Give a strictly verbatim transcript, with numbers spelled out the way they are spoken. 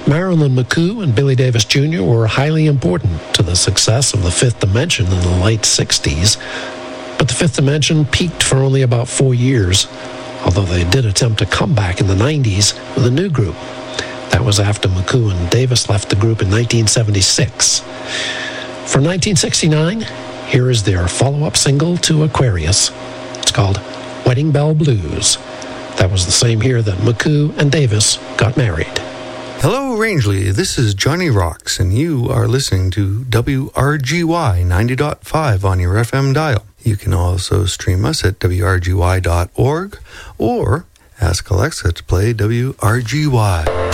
Marilyn McCoo and Billy Davis Junior were highly important to the success of the Fifth Dimension in the late sixties, but the Fifth Dimension peaked for only about four years, although they did attempt a comeback in the nineties with a new group. That was after McCoo and Davis left the group in nineteen seventy-six. For nineteen sixty-nine, here is their follow-up single to Aquarius. It's called Wedding Bell Blues. That was the same year that McCoo and Davis got married. Hello, Rangeley. This is Johnny Rocks, and you are listening to W R G Y ninety point five on your F M dial. You can also stream us at W R G Y dot org or ask Alexa to play W R G Y.